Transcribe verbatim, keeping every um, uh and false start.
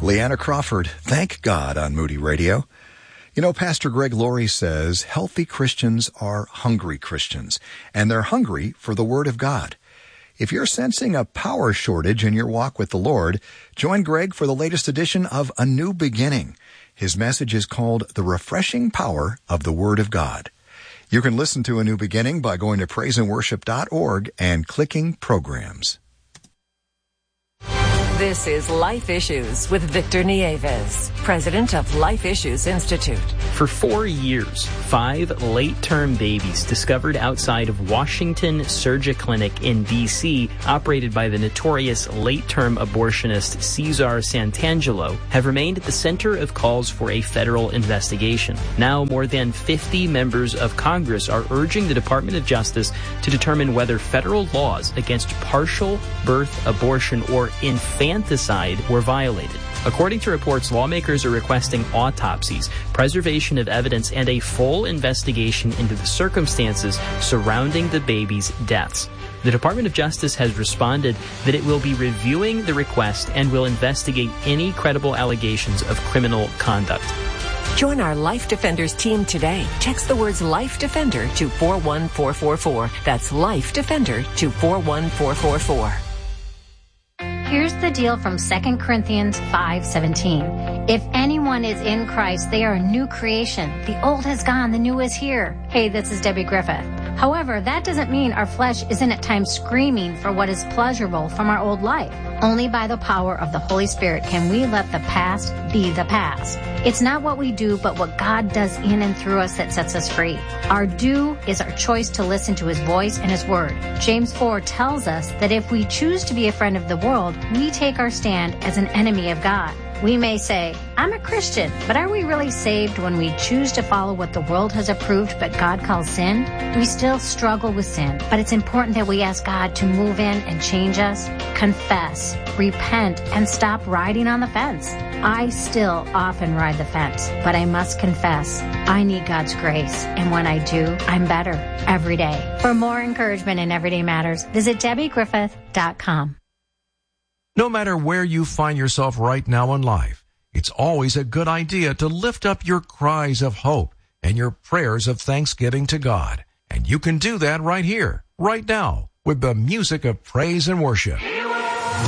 Leanna Crawford, Thank God on Moody Radio. You know, Pastor Greg Laurie says healthy Christians are hungry Christians, and they're hungry for the Word of God. If you're sensing a power shortage in your walk with the Lord, join Greg for the latest edition of A New Beginning. His message is called The Refreshing Power of the Word of God. You can listen to A New Beginning by going to praise and worship dot org and clicking Programs. This is Life Issues with Victor Nieves, president of Life Issues Institute. For four years, five late-term babies discovered outside of Washington Surgery Clinic in D C, operated by the notorious late-term abortionist Cesar Santangelo, have remained at the center of calls for a federal investigation. Now, more than fifty members of Congress are urging the Department of Justice to determine whether federal laws against partial birth abortion or infanticide were violated. According to reports, lawmakers are requesting autopsies, preservation of evidence, and a full investigation into the circumstances surrounding the babies' deaths. The Department of Justice has responded that it will be reviewing the request and will investigate any credible allegations of criminal conduct. Join our Life Defenders team today. Text the words Life Defender to four one four four four. That's Life Defender to four one four four four. Here's the deal from Second Corinthians five seventeen. If anyone is in Christ, they are a new creation. The old has gone, the new is here. Hey, this is Debbie Griffith. However, that doesn't mean our flesh isn't at times screaming for what is pleasurable from our old life. Only by the power of the Holy Spirit can we let the past be the past. It's not what we do, but what God does in and through us that sets us free. Our do is our choice to listen to His voice and His word. James four tells us that if we choose to be a friend of the world, we take our stand as an enemy of God. We may say, I'm a Christian, but are we really saved when we choose to follow what the world has approved but God calls sin? We still struggle with sin, but it's important that we ask God to move in and change us, confess, repent, and stop riding on the fence. I still often ride the fence, but I must confess, I need God's grace, and when I do, I'm better every day. For more encouragement in Everyday Matters, visit Debbie Griffith dot com. No matter where you find yourself right now in life, it's always a good idea to lift up your cries of hope and your prayers of thanksgiving to God. And you can do that right here, right now, with the music of praise and worship.